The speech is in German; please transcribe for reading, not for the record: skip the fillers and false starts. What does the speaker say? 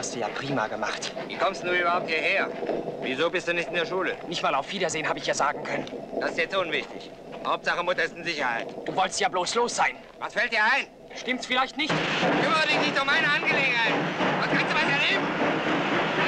hast du ja prima gemacht. Wie kommst du überhaupt hierher? Wieso bist du nicht in der Schule? Nicht mal auf Wiedersehen habe ich ja sagen können. Das ist jetzt unwichtig. Hauptsache Mutter ist in Sicherheit. Du wolltest ja bloß los sein. Was fällt dir ein? Stimmt's vielleicht nicht? Kümmere dich nicht um meine Angelegenheit. Was kannst du was erleben?